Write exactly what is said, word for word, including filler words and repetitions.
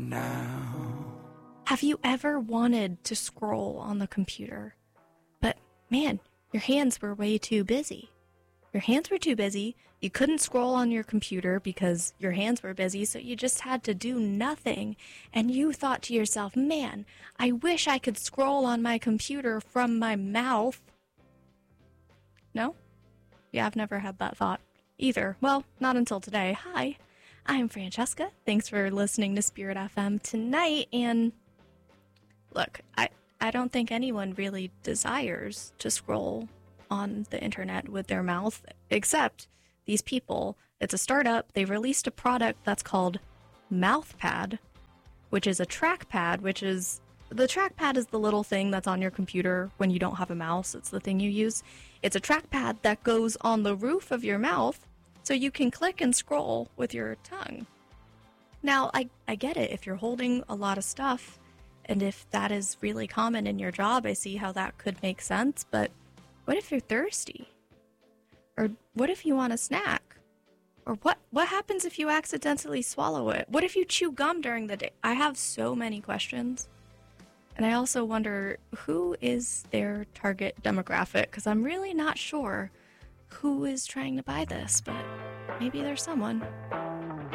now. Have you ever wanted to scroll on the computer, but man, your hands were way too busy? Your hands were too busy. You couldn't scroll on your computer because your hands were busy, so you just had to do nothing. And you thought to yourself, man, I wish I could scroll on my computer from my mouth. No? Yeah, I've never had that thought either. Well, not until today. Hi, I'm Francesca. Thanks for listening to Spirit F M tonight. And look, I, I don't think anyone really desires to scroll on the internet with their mouth, except these people. It's a startup. They released a product that's called MouthPad, which is a trackpad, which is, the trackpad is the little thing that's on your computer when you don't have a mouse. It's the thing you use. It's a trackpad that goes on the roof of your mouth, so you can click and scroll with your tongue. Now, I, I get it. If you're holding a lot of stuff, and if that is really common in your job, I see how that could make sense, but what if you're thirsty? Or what if you want a snack? Or what, what happens if you accidentally swallow it? What if you chew gum during the day? I have so many questions. And I also wonder, who is their target demographic? Because I'm really not sure who is trying to buy this, but maybe there's someone.